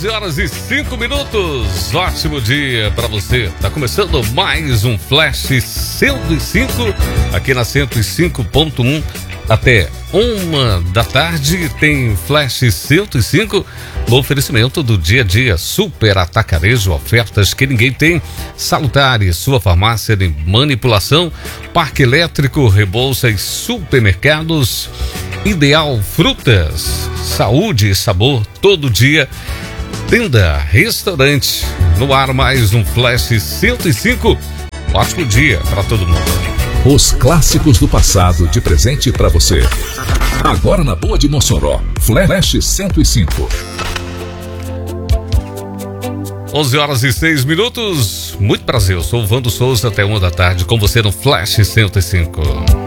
11 horas e 5 minutos. Ótimo dia para você. Tá começando mais um Flash 105 aqui na 105.1 até 1 da tarde. Tem Flash 105 no oferecimento do Dia a Dia Super Atacarejo, ofertas que ninguém tem. Salutare, sua farmácia de manipulação, Parque Elétrico, Rebouça e Supermercados. Ideal Frutas, saúde e sabor todo dia. Tenda, restaurante, no ar mais um Flash 105. Ótimo dia para todo mundo. Os clássicos do passado de presente para você. Agora na Boa de Mossoró, Flash 105. 11 horas e 6 minutos. Muito prazer, eu sou o Vando Souza até 1 da tarde com você no Flash 105.